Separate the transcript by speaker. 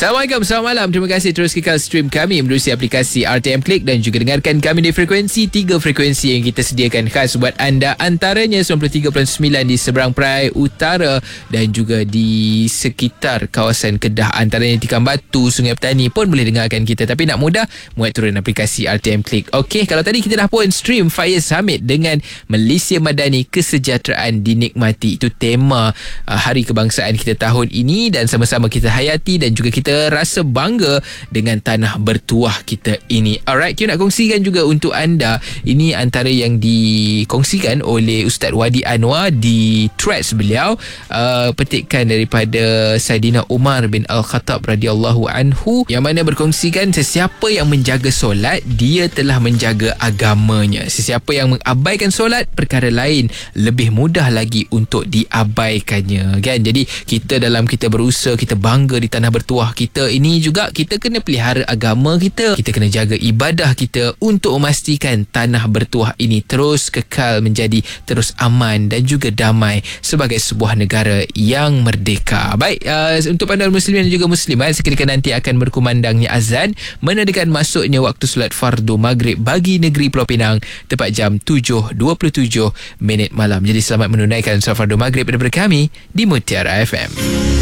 Speaker 1: Assalamualaikum, selamat malam. Terima kasih terus kekal stream kami melalui aplikasi RTM Click dan juga dengarkan kami di frekuensi 3 frekuensi yang kita sediakan khas buat anda, antaranya 93.9 di seberang Perai Utara dan juga di sekitar kawasan Kedah, antaranya Tikan Batu, Sungai Petani pun boleh dengarkan kita. Tapi nak mudah, muat turun aplikasi RTM Click. Okey, kalau tadi kita dah pun stream Fire Summit dengan Malaysia Madani, kesejahteraan dinikmati. Itu tema Hari Kebangsaan kita tahun ini dan sama-sama kita hayati dan juga kita rasa bangga dengan tanah bertuah kita ini. Alright, kita nak kongsikan juga untuk anda. Ini antara yang dikongsikan oleh Ustaz Wadi Anwar di threads beliau, petikan daripada Saidina Umar bin Al-Khattab radhiyallahu anhu, yang mana berkongsikan sesiapa yang menjaga solat, dia telah menjaga agamanya. Sesiapa yang mengabaikan solat, perkara lain lebih mudah lagi untuk diabaikannya, kan? Jadi kita dalam kita berusaha, kita bangga di tanah bertuah kita ini juga, kita kena pelihara agama kita, kita kena jaga ibadah kita untuk memastikan tanah bertuah ini terus kekal menjadi terus aman dan juga damai sebagai sebuah negara yang merdeka. Baik, untuk anda muslimin dan juga muslimat, seketika nanti akan berkumandangnya azan menandakan masuknya waktu solat fardu maghrib bagi negeri Pulau Pinang tepat jam 7.27 malam. Jadi selamat menunaikan solat fardu maghrib daripada kami di Mutiara FM.